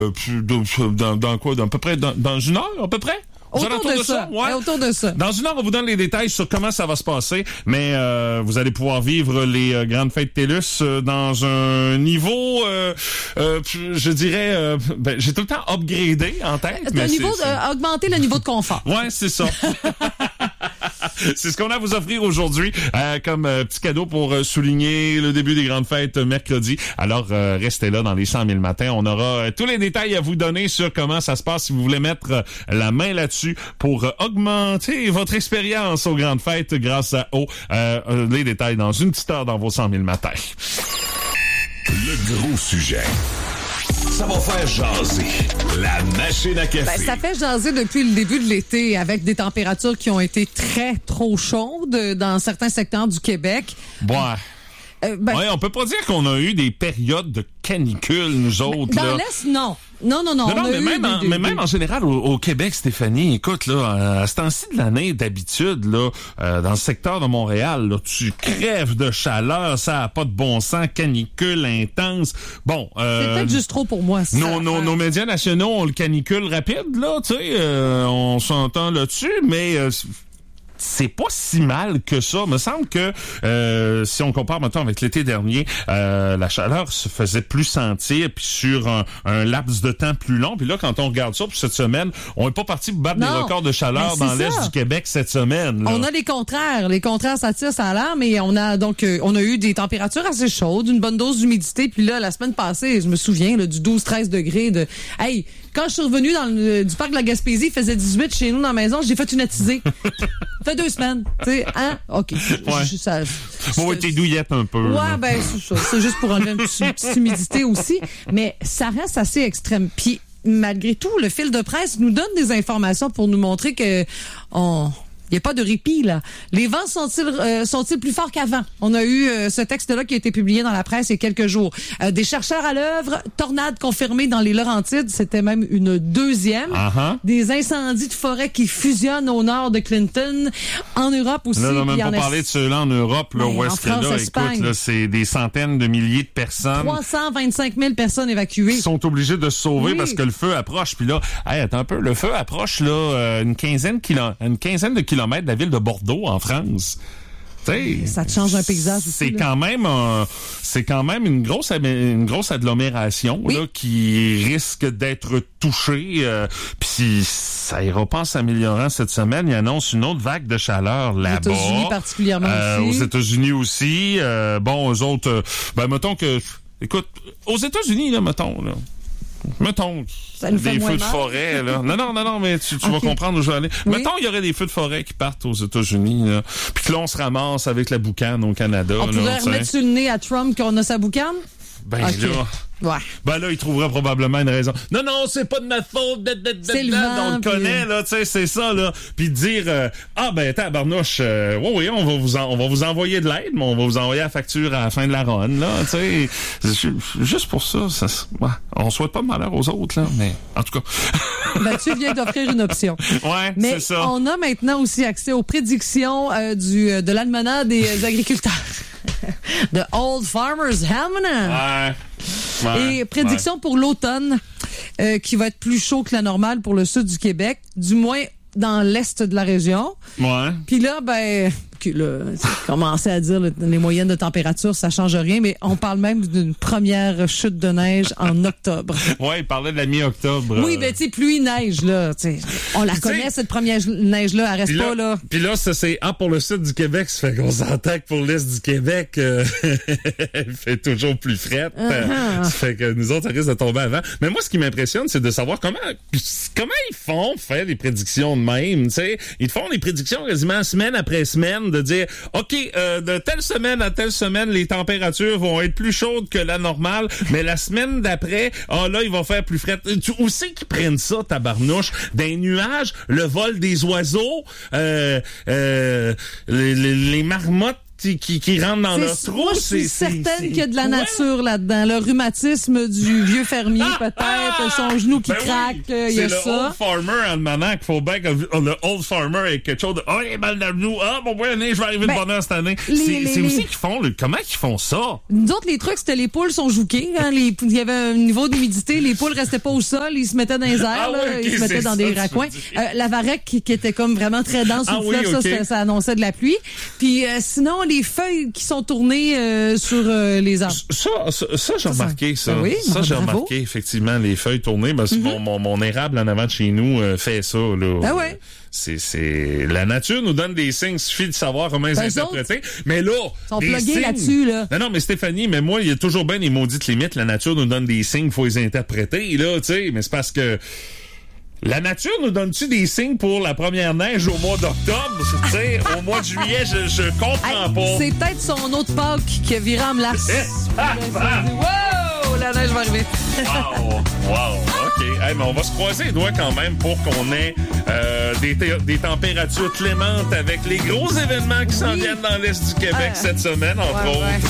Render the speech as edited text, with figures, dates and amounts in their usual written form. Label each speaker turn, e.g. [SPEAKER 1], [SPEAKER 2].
[SPEAKER 1] Dans quoi? À peu près dans une heure, à peu près?
[SPEAKER 2] Autour de ça. Ouais. Autour de ça.
[SPEAKER 1] Dans une heure, on vous donne les détails sur comment ça va se passer, mais vous allez pouvoir vivre les grandes fêtes TELUS dans un niveau, je dirais, j'ai tout le temps upgradé en tête.
[SPEAKER 2] Mais augmenter le niveau de confort.
[SPEAKER 1] Ouais, c'est ça. C'est ce qu'on a à vous offrir aujourd'hui comme petit cadeau pour souligner le début des grandes fêtes mercredi. Alors, restez là dans les 100 000 matins. On aura tous les détails à vous donner sur comment ça se passe si vous voulez mettre la main là-dessus pour augmenter votre expérience aux grandes fêtes grâce à les détails dans une petite heure dans vos 100 000 matins.
[SPEAKER 3] Le gros sujet. Ça va faire jaser. La machine à café.
[SPEAKER 2] Ça fait jaser depuis le début de l'été avec des températures qui ont été trop chaudes dans certains secteurs du Québec.
[SPEAKER 1] Ouais, on peut pas dire qu'on a eu des périodes de canicule, nous autres.
[SPEAKER 2] Dans l'Est, non. Non,
[SPEAKER 1] mais même en général au Québec, Stéphanie, écoute, là, à ce temps-ci de l'année, d'habitude, là, dans le secteur de Montréal, là, tu crèves de chaleur, ça a pas de bon sens, canicule intense. Bon,
[SPEAKER 2] c'est peut-être juste trop pour moi, ça.
[SPEAKER 1] Nos médias nationaux ont le canicule rapide, là, tu sais, on s'entend là-dessus, mais c'est pas si mal que ça. Il me semble que si on compare maintenant avec l'été dernier, la chaleur se faisait plus sentir puis sur un laps de temps plus long. Puis là, quand on regarde ça, pour cette semaine, on est pas parti pour battre des records de chaleur dans l'Est du Québec cette semaine. Là.
[SPEAKER 2] On a les contraires. Les contraires, ça tire, ça a l'air, mais on a eu des températures assez chaudes, une bonne dose d'humidité. Puis là, la semaine passée, je me souviens, là, du 12-13 degrés de... Hey, quand je suis revenu du parc de la Gaspésie, il faisait 18 chez nous dans la maison, j'ai fait une attisée. Ça fait 2 semaines. Tu sais, hein? OK.
[SPEAKER 1] Ouais, t'es douillette un peu.
[SPEAKER 2] Ouais, ben, c'est ça. C'est juste pour enlever une petite humidité aussi. Mais ça reste assez extrême. Puis, malgré tout, le fil de presse nous donne des informations pour nous montrer que il n'y a pas de répit, là. Les vents sont-ils plus forts qu'avant? On a eu ce texte-là qui a été publié dans la presse il y a quelques jours. Des chercheurs à l'œuvre, tornades confirmées dans les Laurentides, c'était même une deuxième. Uh-huh. Des incendies de forêt qui fusionnent au nord de Clinton. En Europe aussi.
[SPEAKER 1] Là, on n'a même pas parlé de ceux-là en Europe, là, où est-ce que là,
[SPEAKER 2] Espagne.
[SPEAKER 1] Écoute, là, c'est des centaines de milliers de personnes.
[SPEAKER 2] 325 000 personnes évacuées.
[SPEAKER 1] Ils sont obligés de se sauver parce que le feu approche. Puis là, attends un peu, le feu approche, là, une quinzaine de kilomètres de la ville de Bordeaux en France. T'sais,
[SPEAKER 2] ça te change un paysage aussi.
[SPEAKER 1] C'est quand même une grosse agglomération là qui risque d'être touchée. Puis ça ira pas en s'améliorant cette semaine. Il annonce une autre vague de chaleur là-bas.
[SPEAKER 2] Aux États-Unis particulièrement aussi.
[SPEAKER 1] Aux États-Unis aussi. Eux autres, mettons que, écoute, aux États-Unis là, mettons des feux de forêt là. Non, mais tu vas comprendre où je vais aller. Oui. Mettons il y aurait des feux de forêt qui partent aux États-Unis là, puis que là on se ramasse avec la boucane au Canada.
[SPEAKER 2] On pourrait remettre sur le nez à Trump qu'on a sa boucane?
[SPEAKER 1] Ben là.
[SPEAKER 2] Ouais.
[SPEAKER 1] Ben là, il trouverait probablement une raison. Non, c'est pas de ma faute.
[SPEAKER 2] C'est le vent,
[SPEAKER 1] on le connaît, là, tu sais, c'est ça, là. Puis dire, tabarnouche, oui, on va vous envoyer de l'aide, mais on va vous envoyer la facture à la fin de la run, là, tu sais. Juste pour ça, on souhaite pas de malheur aux autres, là, mais en tout cas.
[SPEAKER 2] Tu viens d'offrir une option.
[SPEAKER 1] Ouais,
[SPEAKER 2] mais
[SPEAKER 1] c'est ça.
[SPEAKER 2] On a maintenant aussi accès aux prédictions de l'almanach des agriculteurs. The Old Farmer's Almanac. Ouais. Et prédiction pour l'automne qui va être plus chaud que la normale pour le sud du Québec, du moins dans l'est de la région.
[SPEAKER 1] Ouais.
[SPEAKER 2] Puis là, commencer à dire les moyennes de température, ça change rien, mais on parle même d'une première chute de neige en octobre.
[SPEAKER 1] Ouais, il parlait de la mi-octobre.
[SPEAKER 2] Oui, tu sais, pluie, neige, là. On la connaît, cette première neige-là, elle reste pas, là.
[SPEAKER 1] Puis là, ça, c'est pour le sud du Québec, ça fait qu'on s'entend que pour l'est du Québec, il fait toujours plus frette. Ça fait que nous autres, ça risque de tomber avant. Mais moi, ce qui m'impressionne, c'est de savoir comment ils font pour faire des prédictions de même, tu sais. Ils font des prédictions quasiment semaine après semaine, de dire, OK, de telle semaine à telle semaine, les températures vont être plus chaudes que la normale, mais la semaine d'après, là, il va faire plus frais. Où c'est qu'ils prennent ça, tabarnouche? Des nuages, le vol des oiseaux, les marmottes qui rentrent dans leur trou.
[SPEAKER 2] Moi, je suis certaine qu'il y a de la nature là-dedans. Le rhumatisme du vieux fermier, peut-être, son genou qui craque, il y a ça.
[SPEAKER 1] C'est le old farmer en demandant qu'il faut bien que le old farmer ait quelque chose de « Oh, il est mal dans le genou. Ah, bon, ouais, je vais arriver de bonheur cette année. » C'est aussi qu'ils font... Comment ils font ça?
[SPEAKER 2] Nous autres, les trucs, c'était les poules sont jouquées. Hein, il y avait un niveau d'humidité. Les poules restaient pas au sol. Ils se mettaient dans les airs. Ils se mettaient dans des raccoins. La varech qui était comme vraiment très dense au fleuve, ça annonçait de la pluie. Puis sinon, les feuilles qui sont tournées sur les arbres.
[SPEAKER 1] Ça j'ai remarqué ça.
[SPEAKER 2] Oui,
[SPEAKER 1] ça, j'ai remarqué, effectivement, les feuilles tournées. Parce que mon érable en avant de chez nous fait ça. Là.
[SPEAKER 2] Ah ouais.
[SPEAKER 1] C'est la nature nous donne des signes, il suffit de savoir comment les interpréter. Mais là,
[SPEAKER 2] ils sont plugués là-dessus là.
[SPEAKER 1] Non, mais Stéphanie, mais moi, il y a toujours bien des maudites limites. La nature nous donne des signes, il faut les interpréter là, tu sais. Mais c'est parce que la nature nous donne-tu des signes pour la première neige au mois d'octobre? Tu sais, au mois de juillet, je comprends pas.
[SPEAKER 2] C'est peut-être son autre Pâques qui a viré en glace. Wow, la neige va arriver.
[SPEAKER 1] Wow, OK. Hey, mais on va se croiser les doigts quand même pour qu'on ait des températures clémentes avec les gros événements qui s'en viennent dans l'Est du Québec cette semaine, entre autres.